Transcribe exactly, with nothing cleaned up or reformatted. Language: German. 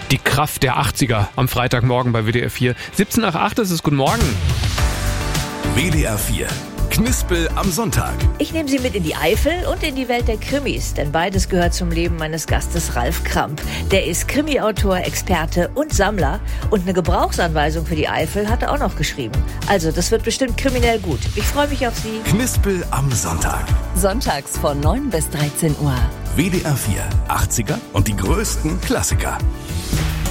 Die Kraft der achtziger am Freitagmorgen bei W D R vier. siebzehn nach acht ist es. Guten Morgen. W D R vier. Knispel am Sonntag. Ich nehme Sie mit in die Eifel und in die Welt der Krimis, denn beides gehört zum Leben meines Gastes Ralf Kramp. Der ist Krimi-Autor, Experte und Sammler und eine Gebrauchsanweisung für die Eifel hat er auch noch geschrieben. Also, das wird bestimmt kriminell gut. Ich freue mich auf Sie. Knispel am Sonntag. Sonntags von neun bis dreizehn Uhr. W D R vier. achtziger und die größten Klassiker.